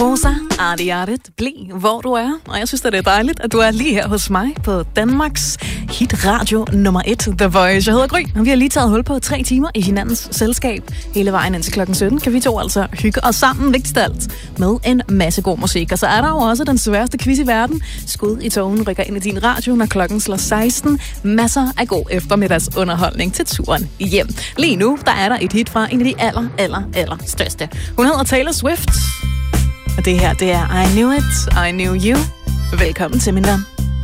Rosa, Artigt, bliv hvor du er. Og jeg synes, det er dejligt, at du er lige her hos mig på Danmarks hitradio nummer 1, The Voice. Jeg hedder Gry, og vi har lige taget hul på 3 timer i hinandens selskab. Hele vejen indtil klokken 17 kan vi to altså hygge os sammen, vigtigst alt, med en masse god musik. Og så er der jo også den sværeste quiz i verden. Skud i togen rykker ind i din radio, når klokken slår 16. Masser af god eftermiddagsunderholdning til turen hjem. Lige nu, der er der et hit fra en af de aller største. Hun hedder Taylor Swift. Og det her, det er I Knew It, I Knew You. Velkommen til, min ven.